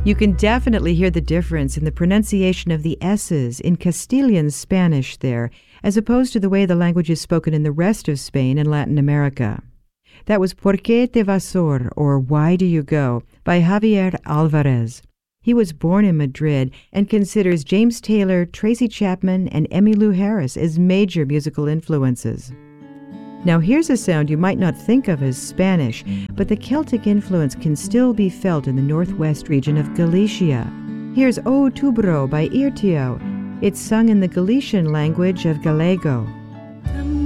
You can definitely hear the difference in the pronunciation of the S's in Castilian Spanish there, as opposed to the way the language is spoken in the rest of Spain and Latin America. That was Por qué te vas, or Why Do You Go, by Javier Alvarez. He was born in Madrid and considers James Taylor, Tracy Chapman, and Emmylou Harris as major musical influences. Now here's a sound you might not think of as Spanish, but the Celtic influence can still be felt in the northwest region of Galicia. Here's O Tubro by Irtio. It's sung in the Galician language of Gallego.